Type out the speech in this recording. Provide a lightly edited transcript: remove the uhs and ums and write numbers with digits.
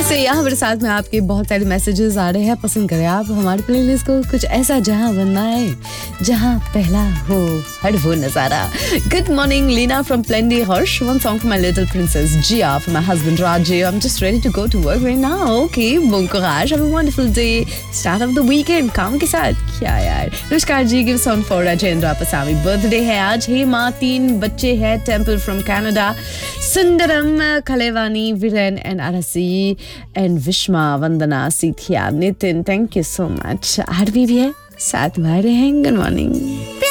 से यहाँ पर साथ में आपके बहुत सारे मैसेजेस आ रहे हैं. पसंद करें आप हमारे प्लेलिस्ट को. कुछ ऐसा जहाँ बनना है जहाँ पहला हो हर वो नजारा. Good morning, Lina from Plenty Harsh. One song for my little princess Gia, for my husband Rajiv. I'm just ready to go to work right now. Okay, bon courage. Have a wonderful day. Start of the weekend. काम के साथ क्या यार. नमस्कार जी. Give song for Rajendra Pasami. Birthday है आज. हे माँ 3 बच्चे हैं. Temple from Canada. Sundaram, Kalevani, Viren and Arasi and Vishma, Vandana, Sithya, Nitin. Thank you so much. RV भी है. साथ में आ रहे हैं. Good morning.